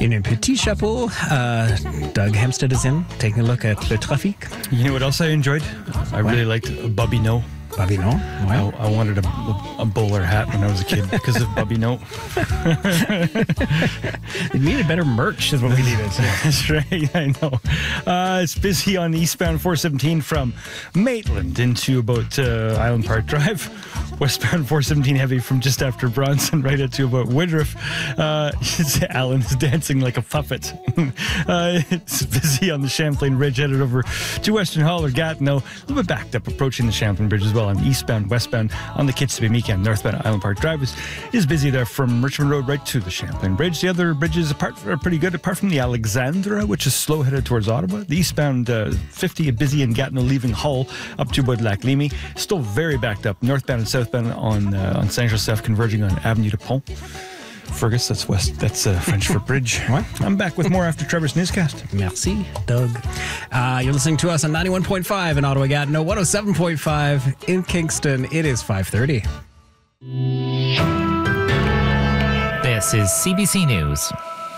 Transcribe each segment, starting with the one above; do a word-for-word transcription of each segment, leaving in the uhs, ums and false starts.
In un petit chapeau, uh, Doug Hempstead is in, taking a look at Le Trafic. You know what else I enjoyed? I What? really liked Bobby No. Bobby, no? I, I wanted a, a bowler hat when I was a kid because of Bobby No. It needed better merch is what we needed. That's right, I know. Uh, it's busy on eastbound four seventeen from Maitland into about uh, Island Park Drive. Westbound four seventeen heavy from just after Bronson right into about Woodruff. Uh, Alan is dancing like a puppet. uh, it's busy on the Champlain Ridge headed over to Western Hall or Gatineau. A little bit backed up approaching the Champlain Bridge as well. On eastbound, westbound on the Kitzbühel, northbound Island Park Drive is, is busy there from Richmond Road right to the Champlain Bridge. The other bridges apart are pretty good, apart from the Alexandra, which is slow headed towards Ottawa. The eastbound uh, fifty busy in Gatineau, leaving Hull up to about Lac Limy. Still very backed up, northbound and southbound on uh, on Saint-Joseph, converging on Avenue de Pont. Fergus, that's west. That's uh, French for bridge. What? I'm back with more after Trevor's newscast. Merci, Doug. Uh, you're listening to us on ninety-one point five in Ottawa, Gatineau, one oh seven point five in Kingston. It is five thirty. This is C B C News.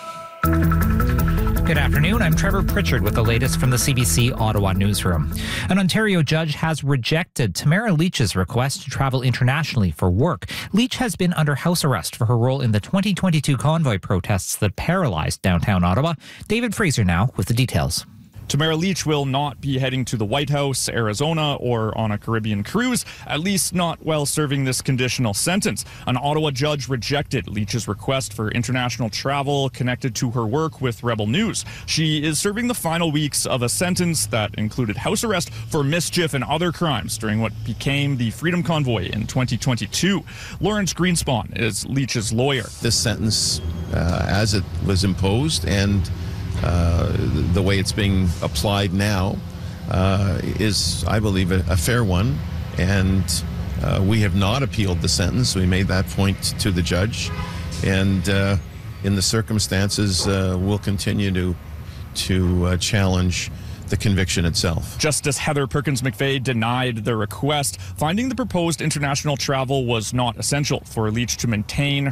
Good afternoon. I'm Trevor Pritchard with the latest from the C B C Ottawa newsroom. An Ontario judge has rejected Tamara Leach's request to travel internationally for work. Leach has been under house arrest for her role in the twenty twenty-two convoy protests that paralyzed downtown Ottawa. David Fraser now with the details. Tamara Leach will not be heading to the White House, Arizona, or on a Caribbean cruise, at least not while serving this conditional sentence. An Ottawa judge rejected Leach's request for international travel connected to her work with Rebel News. She is serving the final weeks of a sentence that included house arrest for mischief and other crimes during what became the Freedom Convoy in twenty twenty-two. Lawrence Greenspan is Leach's lawyer. This sentence, uh, as it was imposed and Uh, the way it's being applied now uh, is, I believe, a, a fair one. And uh, we have not appealed the sentence. We made that point to the judge. And uh, in the circumstances, uh, we'll continue to, to uh, challenge the conviction itself. Justice Heather Perkins McVeigh denied the request, finding the proposed international travel was not essential for Leach to maintain